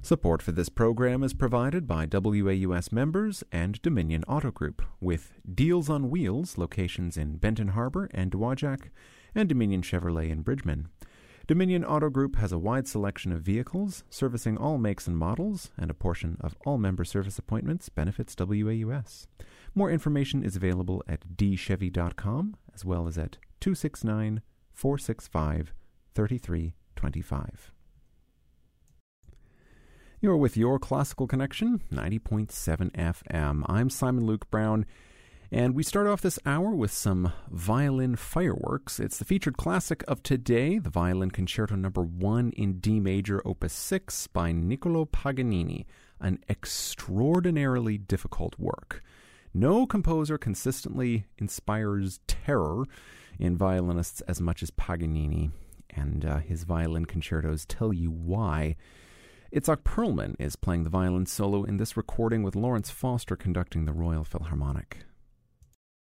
Support for this program is provided by WAUS members and Dominion Auto Group, with Deals on Wheels locations in Benton Harbor and Dowagiac, and Dominion Chevrolet in Bridgman. Dominion Auto Group has a wide selection of vehicles, servicing all makes and models, and a portion of all member service appointments benefits WAUS. More information is available at dchevy.com, as well as at 269-465-3325. You're with Your Classical Connection, 90.7 FM. I'm Simon Luke Brown, and we start off this hour with some violin fireworks. It's the featured classic of today, the Violin Concerto No. 1 in D major, Opus 6 by Niccolò Paganini, an extraordinarily difficult work. No composer consistently inspires terror in violinists as much as Paganini, and his violin concertos tell you why. Itzhak Perlman is playing the violin solo in this recording with Lawrence Foster conducting the Royal Philharmonic.